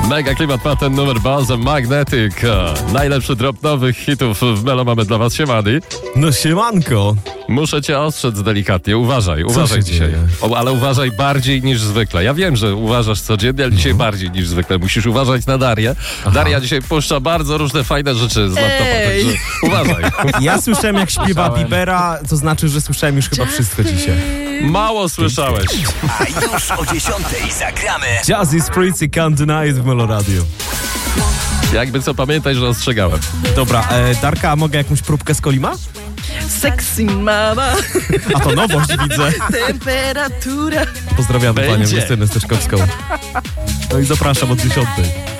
Mega klimat ma ten numer Balsam Magnetic. Najlepszy drop nowych hitów w Melo mamy dla was, siemani. No siemanko. Muszę cię ostrzec delikatnie, uważaj się dzisiaj. dzieje? Ale uważaj bardziej niż zwykle. Ja wiem, że uważasz codziennie, ale dzisiaj bardziej niż zwykle. Musisz uważać na Darię. Daria dzisiaj puszcza bardzo różne fajne rzeczy z laptopa, także uważaj. Ja słyszałem jak śpiewa Bibera, to znaczy, że słyszałem już chyba wszystko dzisiaj. Mało słyszałeś. A już o 10:00 zagramy. Jazzy Spritzy Can't Deny It w Melo Radio. Jakby co, pamiętaj, że ostrzegałem. Dobra, Darka, a mogę jakąś próbkę z Kolima? Sexy mama, A to nowość widzę. temperatura. Pozdrawiamy panią Będzie. Justynę Steczkowską. No i zapraszam od 10:00.